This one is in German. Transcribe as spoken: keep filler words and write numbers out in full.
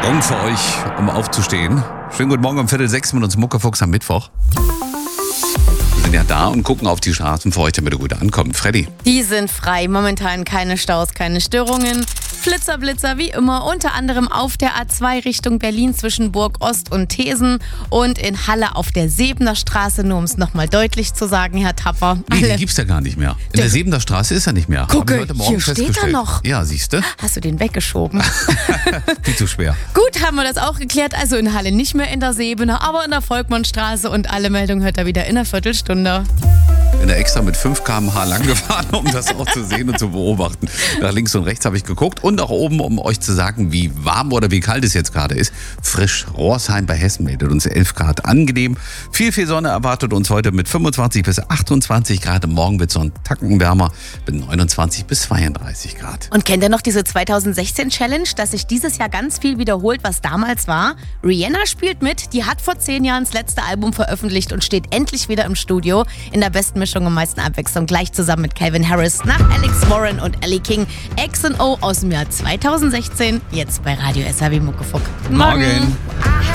Morgen für euch, um aufzustehen. Schönen guten Morgen um Viertel sechs mit uns Muckefuchs am Mittwoch. Wir sind ja da und gucken auf die Straßen für euch, damit ihr gut ankommt. Freddy. Die sind frei. Momentan keine Staus, keine Störungen. Flitzer, Blitzer wie immer, unter anderem auf der A zwei Richtung Berlin zwischen Burg Ost und Thesen und in Halle auf der Sebener Straße, nur um es nochmal deutlich zu sagen, Herr Tapper. Nee, die gibt's ja gar nicht mehr. In der, der Sebener Straße ist er nicht mehr. Gucke, heute Morgen hier steht er noch. Ja, siehst du? Hast du den weggeschoben? Viel zu schwer. Gut, haben wir das auch geklärt. Also in Halle nicht mehr in der Sebener, aber in der Volkmannstraße und alle Meldungen hört er wieder in einer Viertelstunde. Ich bin da extra mit fünf Kilometer pro Stunde lang gefahren, um das auch zu sehen und zu beobachten. Nach links und rechts habe ich geguckt und nach oben, um euch zu sagen, wie warm oder wie kalt es jetzt gerade ist. Frisch. Rohrsheim bei Hessen meldet uns elf Grad. Angenehm. Viel, viel Sonne erwartet uns heute mit fünfundzwanzig bis achtundzwanzig Grad. Morgen wird es so ein Tacken wärmer mit neunundzwanzig bis zweiunddreißig Grad. Und kennt ihr noch diese zweitausendsechzehn-Challenge, dass sich dieses Jahr ganz viel wiederholt, was damals war? Rihanna spielt mit. Die hat vor zehn Jahren das letzte Album veröffentlicht und steht endlich wieder im Studio in der besten Mischung am meisten Abwechslung, gleich zusammen mit Calvin Harris nach Alex Warren und Ellie King. X und O aus dem Jahr zweitausendsechzehn, jetzt bei Radio S R W Muckefuck. Morgen.